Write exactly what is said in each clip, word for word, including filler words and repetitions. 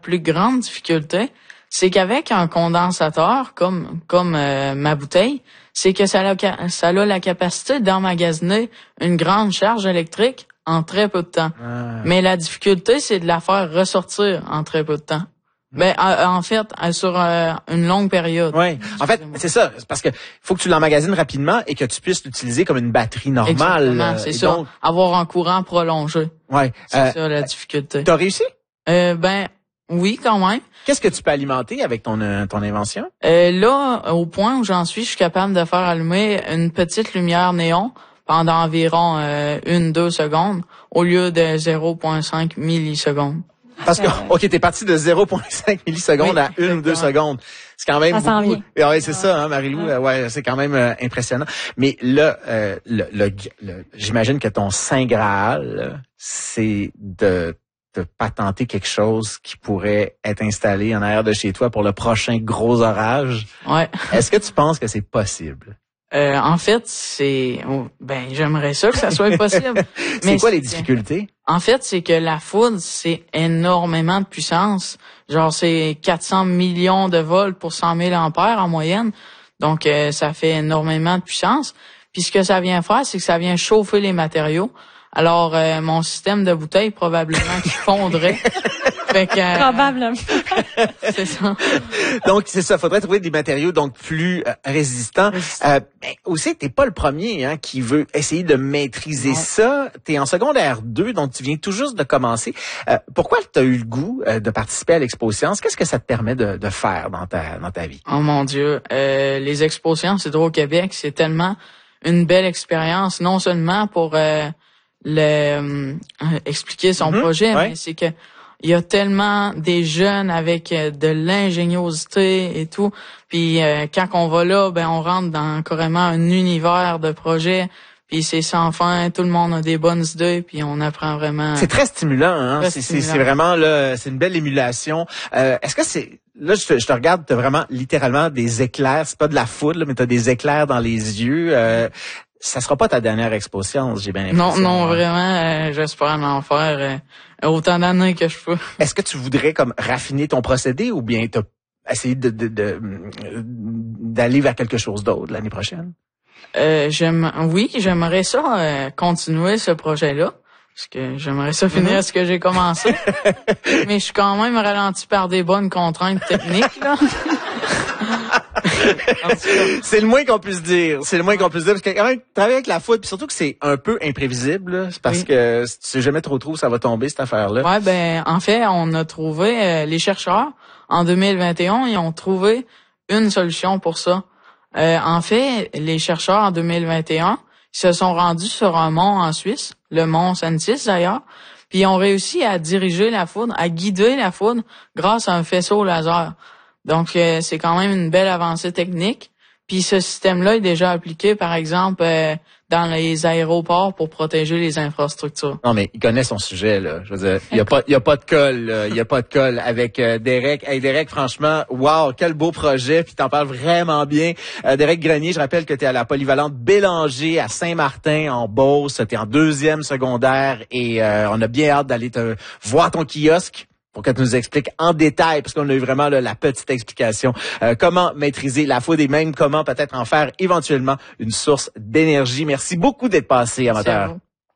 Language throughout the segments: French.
plus grande difficulté, c'est qu'avec un condensateur, comme comme euh, ma bouteille, c'est que ça a, ça a la capacité d'emmagasiner une grande charge électrique en très peu de temps. Ah. Mais la difficulté, c'est de la faire ressortir en très peu de temps. Ben en fait, sur euh, une longue période. Oui. En fait, c'est ça, c'est parce que faut que tu l'emmagasines rapidement et que tu puisses l'utiliser comme une batterie normale. Exactement, c'est ça. Donc... avoir un courant prolongé. Ouais. C'est euh, ça la difficulté. T'as réussi? Euh, ben oui, quand même. Qu'est-ce que tu peux alimenter avec ton euh, ton invention? Euh, là, au point où j'en suis, je suis capable de faire allumer une petite lumière néon pendant environ euh, une, deux secondes au lieu de zéro virgule cinq millisecondes. Parce que, OK, t'es parti de zéro virgule cinq millisecondes oui, à une ou deux secondes. C'est quand même ça s'en beaucoup. vient. Ouais, c'est ça, hein, Marie-Lou. Ouais, ouais c'est quand même euh, impressionnant. Mais là, euh, le, le, le, j'imagine que ton saint Graal, c'est de, de patenter quelque chose qui pourrait être installé en arrière de chez toi pour le prochain gros orage. Ouais. Est-ce que tu penses que c'est possible? Euh, en fait, c'est ben j'aimerais ça que ça soit possible. C'est mais quoi les difficultés? En fait, c'est que la foudre, c'est énormément de puissance. Genre, c'est quatre cents millions de volts pour cent mille ampères en moyenne. Donc, euh, ça fait énormément de puissance. Puis, ce que ça vient faire, c'est que ça vient chauffer les matériaux. Alors, euh, mon système de bouteille, probablement qu'il fondrait. Fait que, euh, probablement. C'est ça. Donc, c'est ça. Faudrait trouver des matériaux donc plus euh, résistants. Euh, mais aussi, t'es pas le premier hein, qui veut essayer de maîtriser non. ça. T'es en secondaire deux, donc tu viens tout juste de commencer. Euh, pourquoi t'as eu le goût euh, de participer à l'Expo Science? Qu'est-ce que ça te permet de, de faire dans ta dans ta vie? Oh mon Dieu, euh, les Expo Science Hydro-Québec, c'est tellement une belle expérience, non seulement pour euh, le euh, expliquer son mm-hmm, projet, ouais. mais c'est que il y a tellement des jeunes avec euh, de l'ingéniosité et tout. Puis euh, quand on va là, ben on rentre dans carrément un univers de projets. Puis c'est sans fin, tout le monde a des bonnes idées, puis on apprend vraiment. C'est très stimulant, hein. Très c'est, stimulant. c'est c'est vraiment là, c'est une belle émulation. Euh, est-ce que c'est là je te, je te regarde, t'as vraiment littéralement des éclairs. C'est pas de la foudre, là, mais t'as des éclairs dans les yeux. Euh, Ça sera pas ta dernière Expo Science, j'ai bien l'impression. Non, non, vraiment, euh, j'espère en faire euh, autant d'années que je peux. Est-ce que tu voudrais comme raffiner ton procédé ou bien t'as essayé de, de, de, d'aller vers quelque chose d'autre l'année prochaine? Euh, j'aime, oui, j'aimerais ça euh, continuer ce projet-là. Parce que j'aimerais ça finir mm-hmm. ce que j'ai commencé. Mais je suis quand même ralenti par des bonnes contraintes techniques, là. C'est le moins qu'on puisse dire. C'est le moins qu'on puisse dire. Parce que quand même, travailler avec la foudre, puis surtout que c'est un peu imprévisible, là, c'est parce oui. que tu sais jamais trop trop où ça va tomber, cette affaire-là. Ouais, ben, en fait, on a trouvé, euh, les chercheurs, en deux mille vingt et un, ils ont trouvé une solution pour ça. Euh, en fait, les chercheurs, en deux mille vingt et un, ils se sont rendus sur un mont en Suisse, le mont Sentis d'ailleurs, puis ils ont réussi à diriger la foudre, à guider la foudre grâce à un faisceau laser. Donc, euh, c'est quand même une belle avancée technique. Puis ce système-là est déjà appliqué, par exemple, euh, dans les aéroports pour protéger les infrastructures. Non, mais il connaît son sujet, là. Je veux dire, il y a pas, il y a pas de colle, là. Il y a pas de colle avec euh, Derek. Hey, Derek, franchement, wow, quel beau projet. Puis t'en parles vraiment bien. Euh, Derek Grenier, je rappelle que t'es à la polyvalente Bélanger à Saint-Martin, en Beauce. T'es en deuxième secondaire et euh, on a bien hâte d'aller te voir ton kiosque pour que tu nous expliques en détail, parce qu'on a eu vraiment là, la petite explication, euh, comment maîtriser la foudre et même comment peut-être en faire éventuellement une source d'énergie. Merci beaucoup d'être passé, amateur.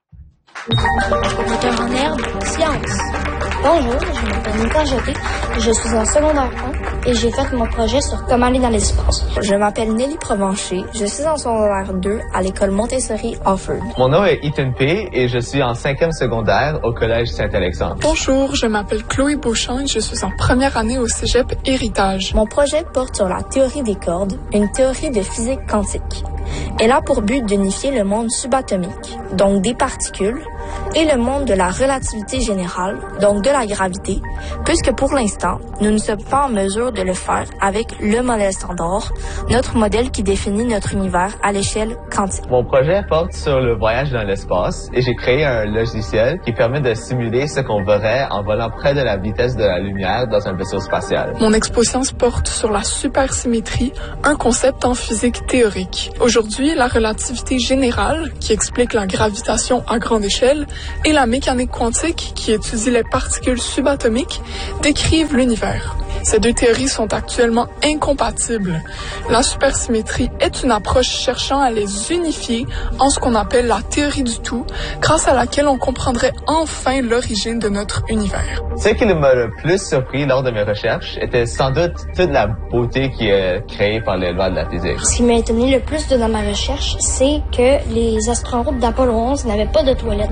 Amateur en herbe, science. Bonjour, je m'appelle Nicolas Jeté, je suis en secondaire un et j'ai fait mon projet sur comment aller dans l'espace. Je m'appelle Nelly Provencher, je suis en secondaire deux à l'école Montessori Offord. Mon nom est Ethan P. et je suis en cinquième secondaire au collège Saint-Alexandre. Bonjour, je m'appelle Chloé Beauchamp et je suis en première année au cégep Héritage. Mon projet porte sur la théorie des cordes, une théorie de physique quantique. Elle a pour but d'unifier le monde subatomique, donc des particules, et le monde de la relativité générale, donc de la gravité, puisque pour l'instant, nous ne sommes pas en mesure de le faire avec le modèle standard, notre modèle qui définit notre univers à l'échelle quantique. Mon projet porte sur le voyage dans l'espace et j'ai créé un logiciel qui permet de simuler ce qu'on verrait en volant près de la vitesse de la lumière dans un vaisseau spatial. Mon Expo Science porte sur la supersymétrie, un concept en physique théorique. Aujourd'hui, la relativité générale, qui explique la gravitation à grande échelle, et la mécanique quantique, qui étudie les particules subatomiques, décrivent l'univers. Ces deux théories sont actuellement incompatibles. La supersymétrie est une approche cherchant à les unifier en ce qu'on appelle la théorie du tout, grâce à laquelle on comprendrait enfin l'origine de notre univers. Ce qui m'a le plus surpris lors de mes recherches était sans doute toute la beauté qui est créée par les lois de la physique. Ce qui m'a étonné le plus dans ma recherche, c'est que les astronautes d'Apollo onze n'avaient pas de toilette.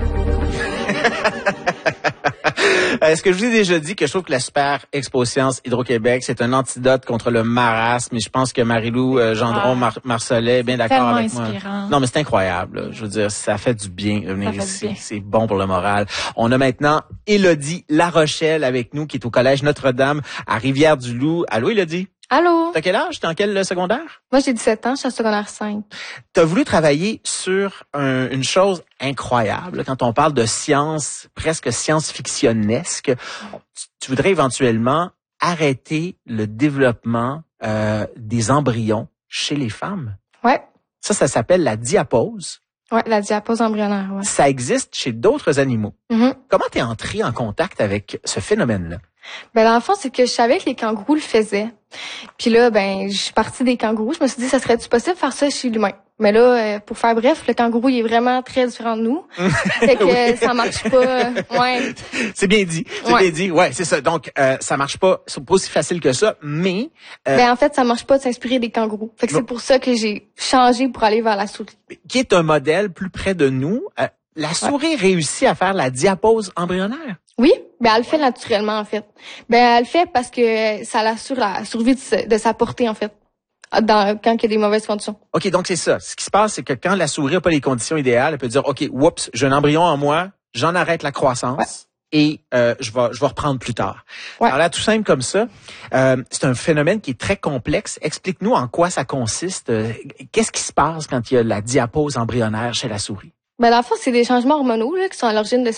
Est-ce que je vous ai déjà dit que je trouve que la Super Expo Science Hydro-Québec, c'est un antidote contre le marasme, et je pense que Marie-Lou euh, Gendron Mar Marcelet est bien d'accord avec moi. Inspirant. Non, mais c'est incroyable. Là. Je veux dire, ça fait du bien de venir ici. C'est bon pour le moral. On a maintenant Élodie Larochelle avec nous, qui est au Collège Notre-Dame à Rivière-du-Loup. Allô, Élodie? Allô? T'as quel âge? T'es en quel secondaire? Moi, j'ai dix-sept ans, je suis en secondaire cinq. T'as voulu travailler sur un, une chose incroyable. Quand on parle de science, presque science-fictionnesque, tu, tu voudrais éventuellement arrêter le développement euh, des embryons chez les femmes. Ouais. Ça, ça s'appelle la diapause. Ouais, la diapause embryonnaire, ouais. Ça existe chez d'autres animaux. Mm-hmm. Comment t'es entré en contact avec ce phénomène-là? Ben, dans le fond, c'est que je savais que les kangourous le faisaient. Puis là, ben, je suis partie des kangourous. Je me suis dit, ça serait-tu possible de faire ça chez l'humain? Mais là, euh, pour faire bref, le kangourou, il est vraiment très différent de nous. Fait que oui. Ça marche pas. Ouais. C'est bien dit. C'est ouais. bien dit. Ouais, c'est ça. Donc, euh, ça marche pas. C'est pas aussi facile que ça, mais... Euh, ben, en fait, ça marche pas de s'inspirer des kangourous. Fait que bon. C'est pour ça que j'ai changé pour aller vers la souris. Qui est un modèle plus près de nous. Euh, la souris ouais. réussit à faire la diapause embryonnaire. Oui, ben elle le fait naturellement en fait. Ben elle le fait parce que ça l'assure la survie de, de sa portée en fait, dans, quand il y a des mauvaises conditions. OK, donc c'est ça. Ce qui se passe, c'est que quand la souris n'a pas les conditions idéales, elle peut dire, OK, oups, j'ai un embryon en moi, j'en arrête la croissance ouais. et euh, je vais je vais reprendre plus tard. Ouais. Alors là, tout simple comme ça, euh, c'est un phénomène qui est très complexe. Explique-nous en quoi ça consiste. Qu'est-ce qui se passe quand il y a la diapause embryonnaire chez la souris? Ben dans le fond, c'est des changements hormonaux là, qui sont à l'origine de